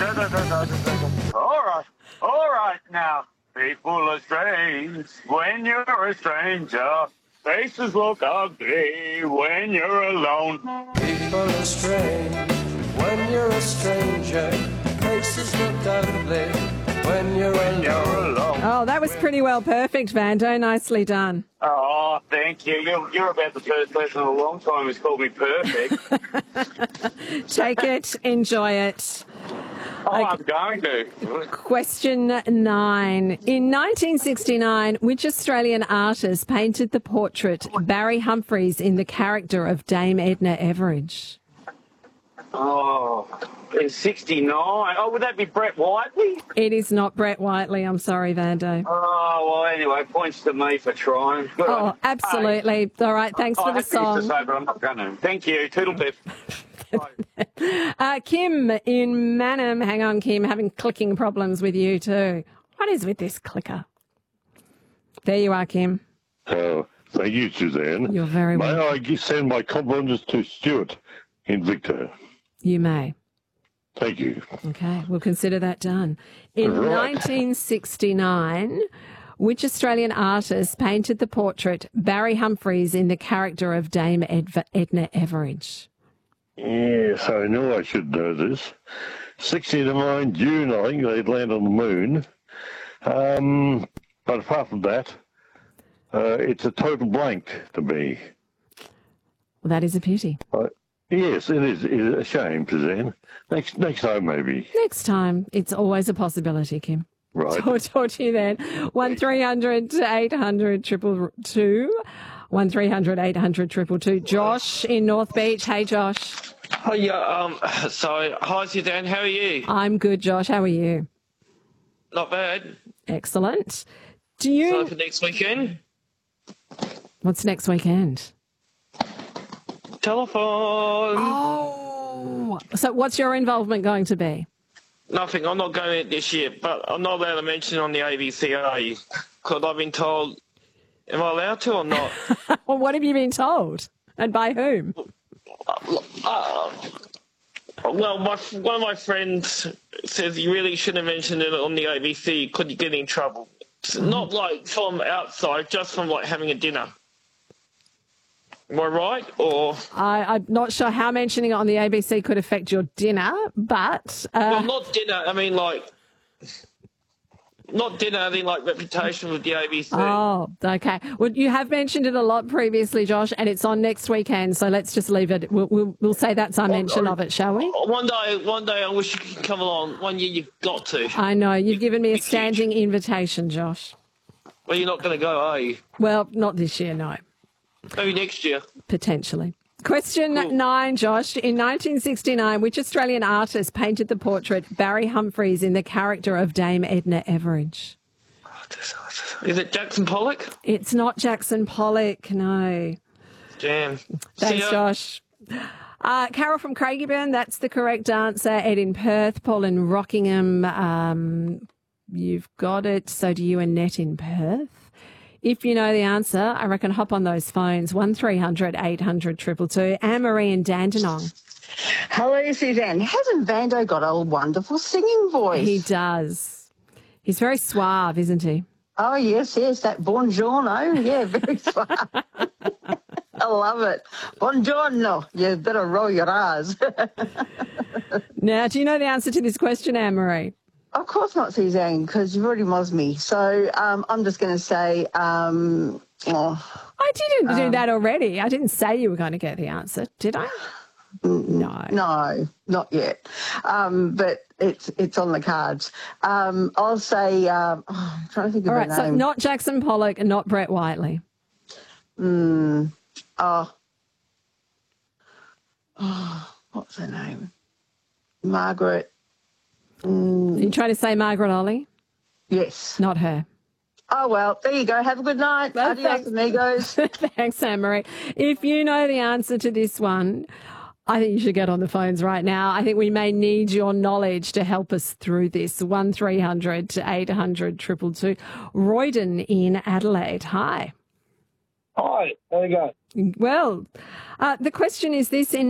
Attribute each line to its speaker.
Speaker 1: All right now. People are strange when you're a stranger. Faces look ugly when you're alone.
Speaker 2: People are strange when you're a stranger. Faces look ugly when you're alone.
Speaker 3: Oh, that was pretty well perfect, Vando. Nicely done.
Speaker 1: Oh, thank you. You're about the first person in a long time who's called me perfect.
Speaker 3: Take it, enjoy it.
Speaker 1: Oh, I'm going to.
Speaker 3: Question 9. In 1969, which Australian artist painted the portrait Barry Humphries in the character of Dame Edna Everage?
Speaker 1: Oh, in 69. Oh, would that be Brett Whiteley?
Speaker 3: It is not Brett Whiteley. I'm sorry, Vando.
Speaker 1: Oh, well, anyway, points to me for trying. Good
Speaker 3: Oh,
Speaker 1: on.
Speaker 3: absolutely. All right, thanks for the song.
Speaker 1: To say, but I'm not going to. Thank you. Toodle pip.
Speaker 3: Kim in Manham. Hang on, Kim. Having clicking problems with you too. What is with this clicker? There you are, Kim.
Speaker 4: Oh, thank you, Suzanne.
Speaker 3: You're very welcome.
Speaker 4: May I send my compliments to Stuart in Victor?
Speaker 3: You may.
Speaker 4: Thank you.
Speaker 3: Okay, we'll consider that done. In 1969, which Australian artist painted the portrait Barry Humphries in the character of Dame Edna Everage?
Speaker 4: Yes, I know I should know this. 69 June, I think they'd land on the moon. But apart from that, it's a total blank to me.
Speaker 3: Well, that is a pity.
Speaker 4: Yes, it is. It is a shame, Suzanne. Next time, maybe.
Speaker 3: Next time, it's always a possibility, Kim.
Speaker 4: Right.
Speaker 3: Talk to you then. 1300 800 222. 1300 800 222. Josh in North Beach. Hey, Josh.
Speaker 5: Hi, hi, Suzanne. How are you?
Speaker 3: I'm good, Josh. How are you?
Speaker 5: Not bad.
Speaker 3: Excellent. Do you?
Speaker 5: So for next weekend?
Speaker 3: What's next weekend?
Speaker 5: Telephone.
Speaker 3: Oh. So what's your involvement going to be?
Speaker 5: Nothing. I'm not going this year, but I'm not allowed to mention it on the ABCA because I've been told. Am I allowed to or not?
Speaker 3: Well, what have you been told? And by whom?
Speaker 5: Well, one of my friends says you really shouldn't mention it on the ABC because you get in trouble. It's not like from outside, just from like having a dinner. Am I right? Or
Speaker 3: I'm not sure how mentioning it on the ABC could affect your dinner, but...
Speaker 5: well, not dinner. I mean, like... Not dinner, I mean like reputation with the ABC.
Speaker 3: Oh, okay. Well, you have mentioned it a lot previously, Josh, and it's on next weekend, so let's just leave it. We'll say that's our mention of it, shall we?
Speaker 5: One day I wish you could come along. One year you've got to.
Speaker 3: I know. You've given me a standing invitation, Josh.
Speaker 5: Well, you're not going to go, are you?
Speaker 3: Well, not this year, no.
Speaker 5: Maybe next year.
Speaker 3: Potentially. Question 9, Josh. In 1969, which Australian artist painted the portrait Barry Humphries in the character of Dame Edna Everage?
Speaker 5: Is it Jackson Pollock?
Speaker 3: It's not Jackson Pollock, no.
Speaker 5: Damn.
Speaker 3: Thanks, Josh. Carol from Craigieburn, that's the correct answer. Ed in Perth, Paul in Rockingham. You've got it. So do you, Annette in Perth. If you know the answer, I reckon hop on those phones, 1300 800 222. Anne-Marie in Dandenong.
Speaker 6: Hello, Suzanne. Hasn't Vando got a wonderful singing voice?
Speaker 3: He does. He's very suave, isn't he?
Speaker 6: Oh, yes, that buongiorno. Yeah, very suave. I love it. Buongiorno. You better roll your R's.
Speaker 3: Now, do you know the answer to this question, Anne-Marie?
Speaker 6: Of course not, Suzanne, because you've already mozzed me. So I'm just going to say...
Speaker 3: I didn't do that already. I didn't say you were going to get the answer, did I? No.
Speaker 6: No, not yet. But it's on the cards. I'll say... I'm trying to think of a name.
Speaker 3: All right, so not Jackson Pollock and not Brett Whiteley.
Speaker 6: What's her name? Margaret...
Speaker 3: You trying to say Margaret Ollie?
Speaker 6: Yes.
Speaker 3: Not her.
Speaker 6: Oh, well, there you go. Have a good night.
Speaker 3: Well,
Speaker 6: adios, amigos.
Speaker 3: Thanks, Anne-Marie. If you know the answer to this one, I think you should get on the phones right now. I think we may need your knowledge to help us through this. 1300 800 222. Royden in Adelaide. Hi.
Speaker 7: Hi. There you go.
Speaker 3: Well, the question is this. In